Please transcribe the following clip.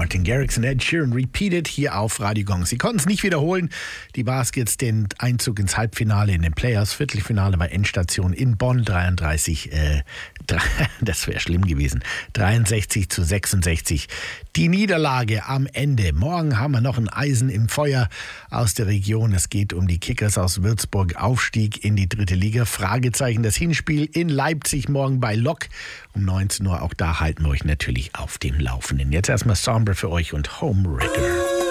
Martin Garrix und Ed Sheeran repeated hier auf Radio Gong. Sie konnten es nicht wiederholen. Die Baskets den Einzug ins Halbfinale in den Playoffs. Viertelfinale bei Endstation in Bonn 33. Das wäre schlimm gewesen. 63-66. Die Niederlage am Ende. Morgen haben wir noch ein Eisen im Feuer aus der Region. Es geht um die Kickers aus Würzburg. Aufstieg in die 3. Liga. Fragezeichen. Das Hinspiel in Leipzig morgen bei Lok um 19 Uhr. Auch da halten wir euch natürlich auf dem Laufenden. Jetzt erstmal Sombre für euch und Home Wrecker.